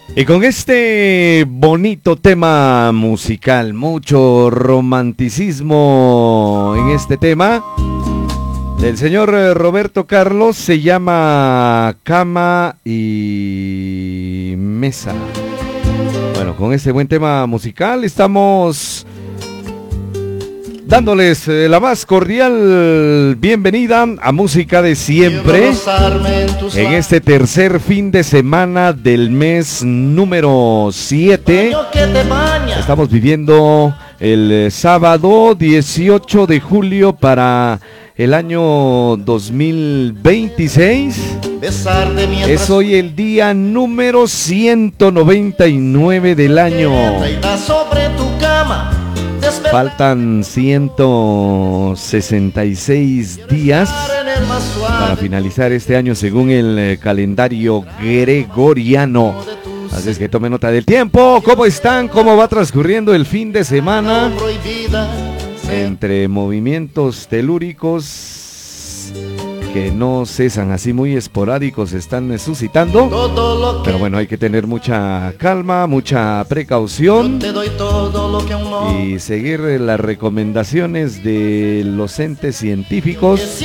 Y con este bonito tema musical, mucho romanticismo en este tema del señor Roberto Carlos, se llama Cama y Mesa. Bueno, con este buen tema musical estamos dándoles la más cordial bienvenida a Música de Siempre en este tercer fin de semana del mes número 7. Estamos viviendo el sábado 18 de julio para el año 2026. Es hoy el día número 199 del año. Faltan 166 días para finalizar este año según el calendario gregoriano. Así es que tome nota del tiempo. ¿Cómo están? ¿Cómo va transcurriendo el fin de semana? Entre movimientos telúricos que no cesan, así muy esporádicos, se están suscitando, pero bueno, hay que tener mucha calma, mucha precaución y seguir las recomendaciones de los entes científicos.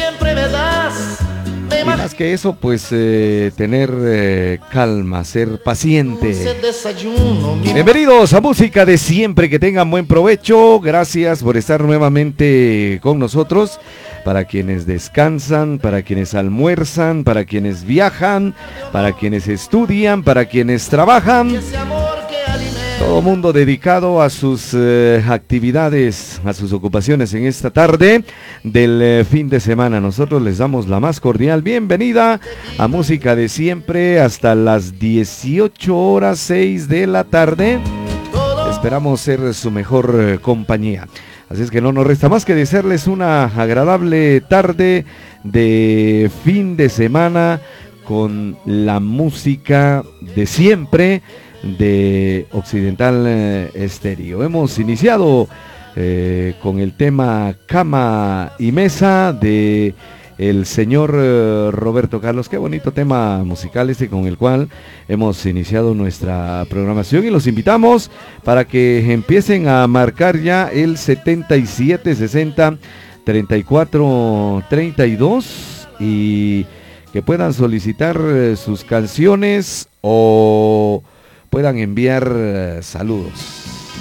Y más que eso, pues tener calma, ser paciente. Bienvenidos a Música de Siempre, que tengan buen provecho. Gracias por estar nuevamente con nosotros. Para quienes descansan, para quienes almuerzan, para quienes viajan, para quienes estudian, para quienes trabajan. Todo mundo dedicado a sus actividades, a sus ocupaciones en esta tarde del fin de semana. Nosotros les damos la más cordial bienvenida a Música de Siempre hasta las 18:06 de la tarde. Esperamos ser su mejor compañía. Así es que no nos resta más que desearles una agradable tarde de fin de semana con la música de siempre de Occidental Estéreo. Hemos iniciado con el tema Cama y Mesa de el señor Roberto Carlos. Qué bonito tema musical este con el cual hemos iniciado nuestra programación, y los invitamos para que empiecen a marcar ya el 7760-3432 y que puedan solicitar sus canciones o puedan enviar saludos.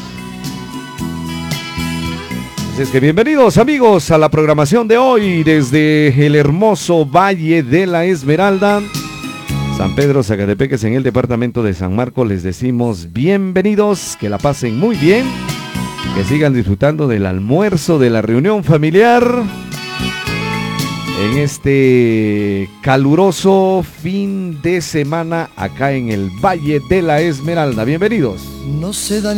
Así es que bienvenidos, amigos, a la programación de hoy desde el hermoso Valle de la Esmeralda, San Pedro Zacatepeques, en el departamento de San Marcos. Les decimos bienvenidos, que la pasen muy bien, que sigan disfrutando del almuerzo, de la reunión familiar en este caluroso fin de semana acá en el Valle de la Esmeralda. Bienvenidos. No se da